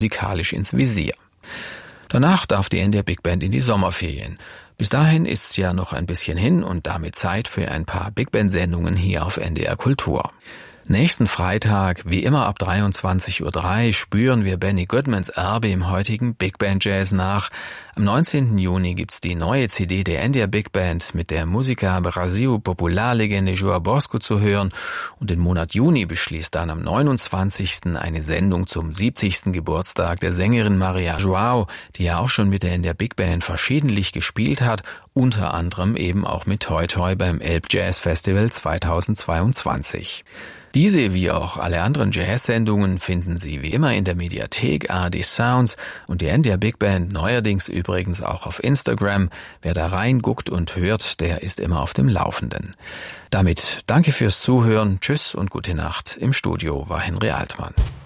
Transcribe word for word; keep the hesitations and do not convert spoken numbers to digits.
musikalisch ins Visier. Danach darf die N D R Big Band in die Sommerferien. Bis dahin ist's ja noch ein bisschen hin und damit Zeit für ein paar Big Band-Sendungen hier auf N D R Kultur. Nächsten Freitag, wie immer ab dreiundzwanzig Uhr drei, spüren wir Benny Goodmans Erbe im heutigen Big Band Jazz nach. Am neunzehnten Juni gibt's die neue C D der N D R Big Band mit der Musica Brasil Popularlegende João Bosco zu hören und den Monat Juni beschließt dann am neunundzwanzigsten eine Sendung zum siebzigsten Geburtstag der Sängerin Maria João, die ja auch schon mit der N D R Big Band verschiedentlich gespielt hat, unter anderem eben auch mit Toi Toi beim Elb Jazz Festival zweitausendzweiundzwanzig. Diese wie auch alle anderen Jazz-Sendungen finden Sie wie immer in der Mediathek A R D Sounds und die N D R Big Band neuerdings übrigens auch auf Instagram. Wer da reinguckt und hört, der ist immer auf dem Laufenden. Damit danke fürs Zuhören, tschüss und gute Nacht. Im Studio war Henry Altmann.